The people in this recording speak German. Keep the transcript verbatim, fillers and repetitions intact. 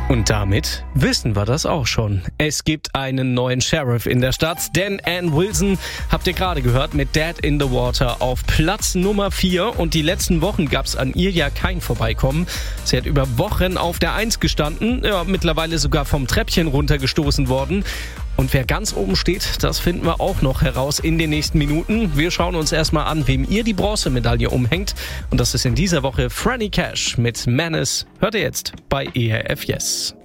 Und damit wissen wir das auch schon. Es gibt einen neuen Sheriff in der Stadt, denn Ann Wilson, habt ihr gerade gehört, mit Dead in the Water auf Platz Nummer vier. Und die letzten Wochen gab es an ihr ja kein Vorbeikommen. Sie hat über Wochen auf der Eins gestanden, ja, mittlerweile sogar vom Treppchen runtergestoßen worden. Und wer ganz oben steht, das finden wir auch noch heraus in den nächsten Minuten. Wir schauen uns erstmal an, wem ihr die Bronzemedaille umhängt. Und das ist in dieser Woche Franny Cash mit Menace. Hört ihr jetzt bei E R F Yes.